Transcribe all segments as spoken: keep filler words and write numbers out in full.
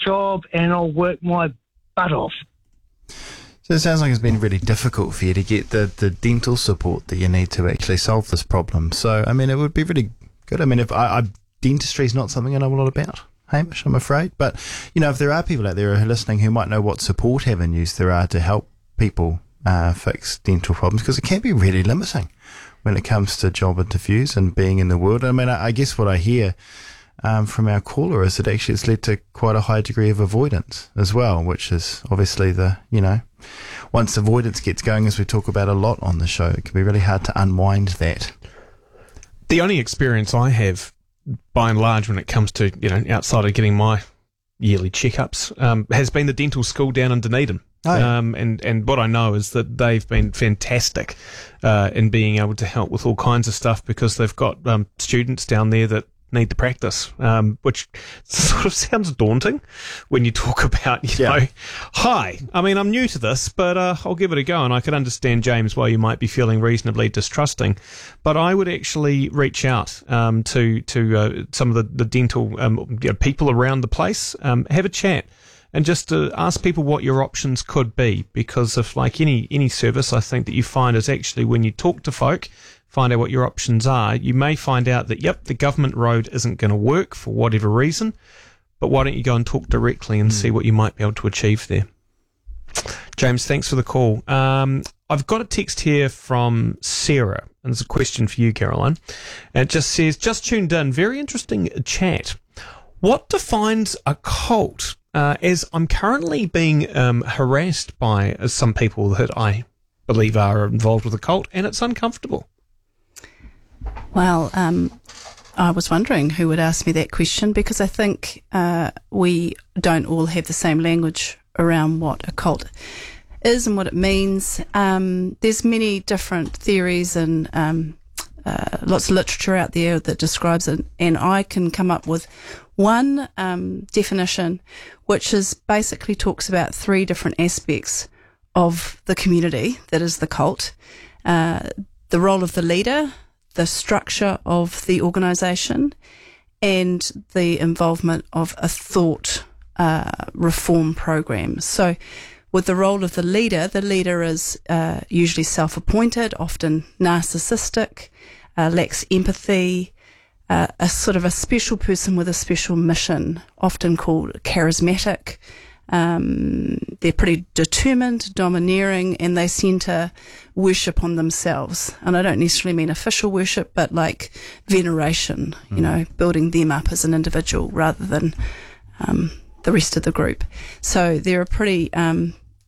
job and I'll work my butt off. So it sounds like it's been really difficult for you to get the, the dental support that you need to actually solve this problem. So, I mean, it would be really good. I mean, if I, I dentistry is not something I know a lot about, Hamish, I'm afraid. But, you know, if there are people out there who are listening who might know what support avenues there are to help people uh, fix dental problems, because it can be really limiting when it comes to job interviews and being in the world. I mean, I, I guess what I hear Um, from our caller is that actually it's led to quite a high degree of avoidance as well, which is obviously the, you know, once avoidance gets going, as we talk about a lot on the show, it can be really hard to unwind that. The only experience I have, by and large, when it comes to, you know, outside of getting my yearly checkups, um, has been the dental school down in Dunedin. Oh, yeah. um, and, and what I know is that they've been fantastic uh, in being able to help with all kinds of stuff, because they've got um, students down there that need the practice, um, which sort of sounds daunting when you talk about, you yeah. know, hi, I mean, I'm new to this, but uh, I'll give it a go. And I can understand, James, why you might be feeling reasonably distrusting. But I would actually reach out um, to to uh, some of the, the dental um, you know, people around the place, um, have a chat, and just uh, ask people what your options could be. Because if, like any any service, I think that you find is actually when you talk to folk, find out what your options are, you may find out that, yep, the government road isn't going to work for whatever reason, but why don't you go and talk directly and mm. see what you might be able to achieve there. James, thanks for the call. Um, I've got a text here from Sarah, and there's a question for you, Caroline. And it just says, just tuned in, very interesting chat. What defines a cult? Uh, as I'm currently being um, harassed by uh, some people that I believe are involved with a cult, and it's uncomfortable. Well, um, I was wondering who would ask me that question, because I think uh, we don't all have the same language around what a cult is and what it means. Um, there's many different theories and um, uh, lots of literature out there that describes it, and I can come up with one um, definition, which is basically talks about three different aspects of the community that is the cult. Uh, the role of the leader, the structure of the organisation, and the involvement of a thought uh, reform program. So with the role of the leader, the leader is uh, usually self-appointed, often narcissistic, uh, lacks empathy, uh, a sort of a special person with a special mission, often called charismatic. Um, they're pretty determined, domineering, and they centre worship on themselves. And I don't necessarily mean official worship, but like veneration, mm. you know, building them up as an individual rather than um, the rest of the group. So they're a pretty um,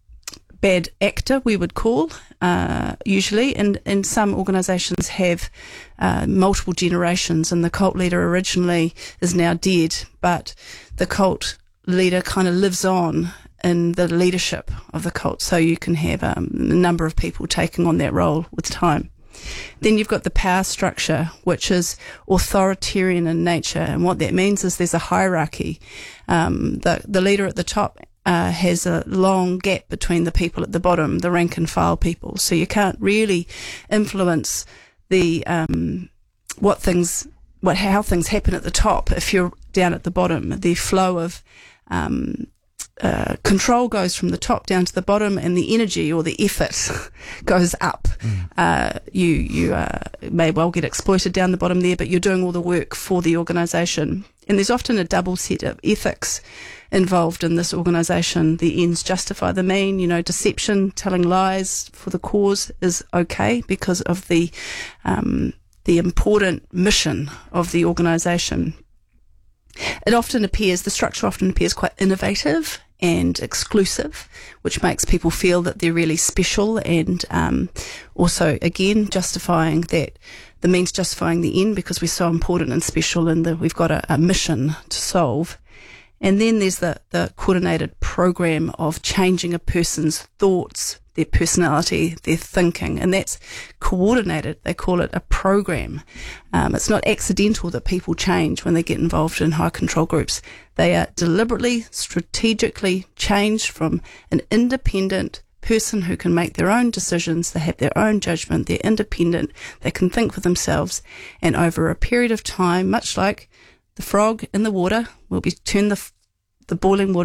bad actor, we would call, uh, usually. And, and some organisations have uh, multiple generations, and the cult leader originally is now dead, but the cult leader kind of lives on in the leadership of the cult, so you can have um, a number of people taking on that role with time. Then you've got the power structure, which is authoritarian in nature, and what that means is there's a hierarchy. Um, the, the leader at the top uh, has a long gap between the people at the bottom, the rank and file people, so you can't really influence the um, what things what how things happen at the top if you're down at the bottom. The flow of Um, uh, control goes from the top down to the bottom, and the energy or the effort goes up. Mm. Uh, you you uh, may well get exploited down the bottom there, but you're doing all the work for the organisation. And there's often a double set of ethics involved in this organisation. The ends justify the mean. You know, deception, telling lies for the cause is okay because of the um, the important mission of the organisation. It often appears, the structure often appears quite innovative and exclusive, which makes people feel that they're really special, and um, also, again, justifying that the means justifying the end, because we're so important and special and that we've got a, a mission to solve. And then there's the, the coordinated program of changing a person's thoughts, their personality, their thinking, and that's coordinated. They call it a program. Um, it's not accidental that people change when they get involved in high control groups. They are deliberately, strategically changed from an independent person who can make their own decisions, they have their own judgment, they're independent, they can think for themselves, and over a period of time, much like the frog in the water, will be turn the the boiling water